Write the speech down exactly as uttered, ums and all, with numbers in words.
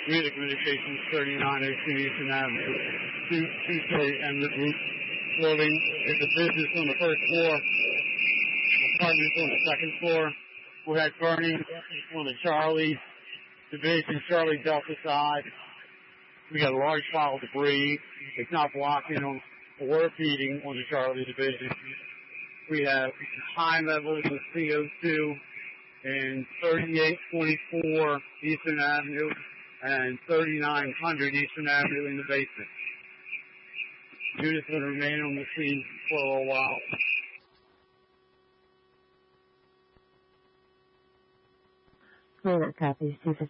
Community Communications, thirty-nine eighteen Eastern Avenue, two two-story eminent roof building. It's a business on the first floor, apartments on the second floor. We had burning on the Charlie Division, Charlie Delta side. We got a large pile of debris. It's not blocking on or feeding on the Charlie Division. We have high levels of C O two in thirty-eight twenty-four Eastern Avenue and thirty-nine hundred Eastern Avenue in the basement. Units will remain on the scene for a little while. Clear copies, two